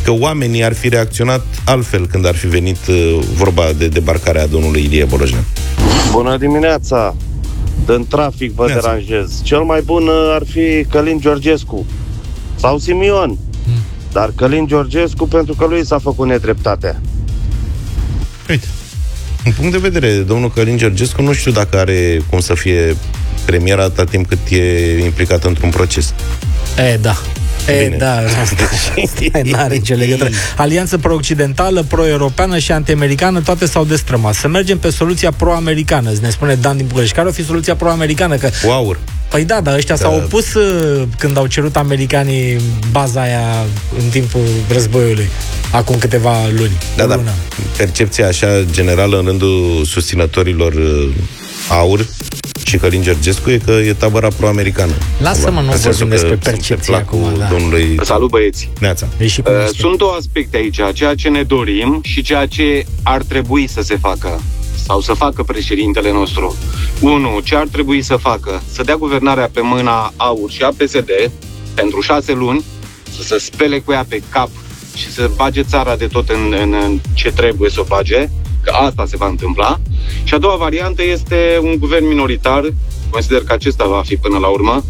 că oamenii ar fi reacționat altfel când ar fi venit vorba de debarcarea domnului Ilie Bolojan. Bună dimineața! În trafic vă deranjez. Cel mai bun ar fi Călin Georgescu sau Simion. Dar Călin Georgescu, pentru că lui s-a făcut nedreptatea. Uite, în punct de vedere, domnul Călin Georgescu nu știu dacă are cum să fie premier atâta timp cât e implicat într-un proces. Da. Bine. Da, n-are nicio legătură. Alianță pro-occidentală, pro-europeană și anti-americană, toate s-au destrămat. Să mergem pe soluția pro-americană, ne spune Dan din București. Care o fi soluția pro-americană? Că... Wow. Păi da, dar ăștia s-au opus când au cerut americanii baza aia în timpul războiului, acum câteva luni. Da. Percepția așa generală în rândul susținătorilor AUR și Călin Georgescu e că e tabăra pro-americană. Lasă-mă, nu vorbim despre percepție acum. Domnului... Salut, băieți! Neața. Sunt două aspecte aici, ceea ce ne dorim și ceea ce ar trebui să se facă sau să facă președintele nostru. 1. Ce ar trebui să facă? Să dea guvernarea pe mâna AUR și a PSD pentru 6 luni, să se spele cu ea pe cap și să bage țara de tot în ce trebuie să o bage, că asta se va întâmpla. Și a doua variantă este un guvern minoritar, consider că acesta va fi până la urmă,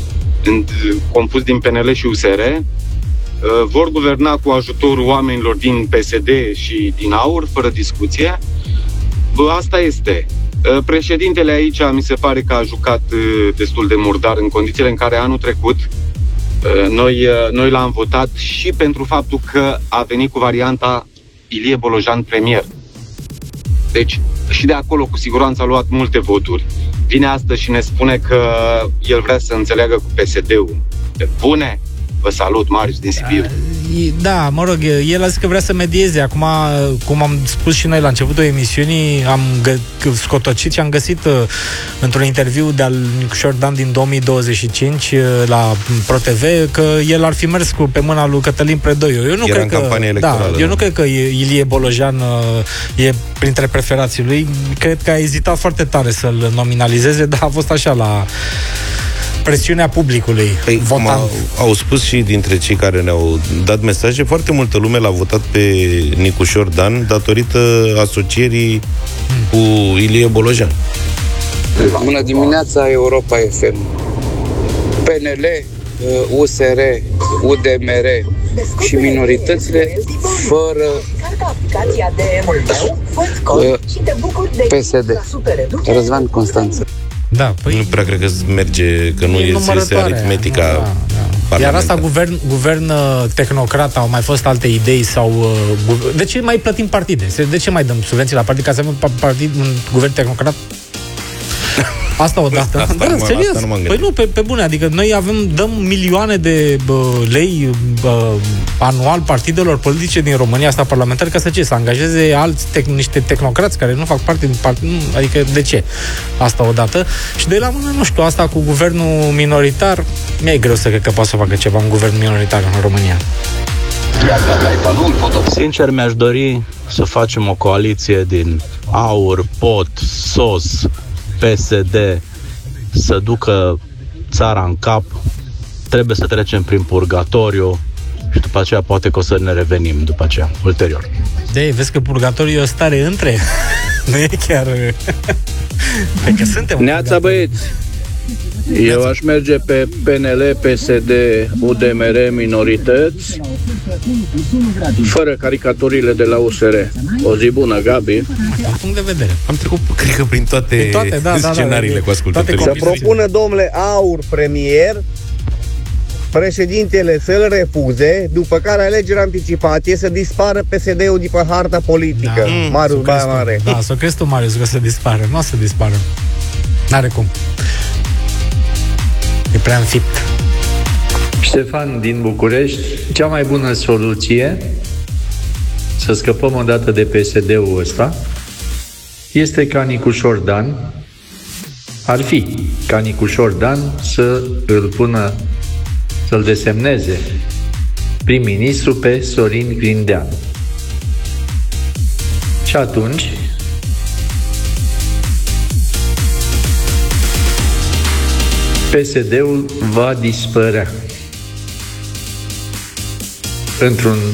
compus din PNL și USR, vor guverna cu ajutorul oamenilor din PSD și din AUR, fără discuție. Asta este. Președintele aici mi se pare că a jucat destul de murdar în condițiile în care anul trecut noi l-am votat și pentru faptul că a venit cu varianta Ilie Bolojan premier. Deci și de acolo cu siguranță a luat multe voturi. Vine astăzi și ne spune că el vrea să înțeleagă cu PSD-ul. Bune! Vă salut, Marius din Sibiu. Da, mă rog, el a zis că vrea să medieze. Acum, cum am spus și noi la începutul emisiunii, am scotocit și am găsit într-un interviu de-al Nicușor Dan din 2025 la ProTV că el ar fi mers pe mâna lui Cătălin Predoiu. Eu nu cred că, eu nu cred că Ilie Bolojan e printre preferații lui. Cred că a ezitat foarte tare să-l nominalizeze, dar a fost așa la presiunea publicului. Au spus și dintre cei care ne-au dat mesaje, foarte multă lume l-a votat pe Nicușor Dan datorită asocierii cu Ilie Bolojan. Bună dimineața, Europa FM. PNL, USR, UDMR și minoritățile fără PSD. Răzvan Constanță. Da, nu prea cred că merge, că nu este aritmetica. Da. Iar asta guvern tehnocrat, au mai fost alte idei sau de ce mai plătim partide? De ce mai dăm subvenții la partide ca să avem un guvern tehnocrat? Asta odată. Serios. Păi nu, pe bune, adică noi dăm milioane de lei anual partidelor politice din România, asta parlamentari, ca să angajeze niște tehnocrați care nu fac parte din partid, adică de ce? Asta odată. Și de la mână, nu știu, asta cu guvernul minoritar, mi-e greu să cred că poate să facă ceva un guvern minoritar în România. Sincer, mi-aș dori să facem o coaliție din AUR, POT, SOS, PSD, să ducă țara în cap. Trebuie să trecem prin purgatoriu și după aceea poate că o să ne revenim după aceea, ulterior. Vezi că purgatoriu e o stare între. Nu e chiar. Că suntem. Neața, băieți. Eu aș merge pe PNL, PSD, UDMR, minorități, fără caricaturile de la USR. O zi bună, Gabi. Punct de vedere. Am trecut, cred că prin toate scenariile cu ascultătorii. Să propună domnule AUR premier, președintele să-l refuze, după care alegerea anticipație să dispară PSD-ul de pe harta politică. Marius Baia Mare. Da, să crezi tu, Marius, că să dispară. Nu o să dispară. N-are cum. E prea înfipt. Ștefan din București, cea mai bună soluție să scăpăm odată de PSD-ul ăsta este ca Nicușor Dan, ar fi ca Nicușor Dan să-l desemneze prim-ministru pe Sorin Grindeanu. Și atunci PSD-ul va dispărea într-un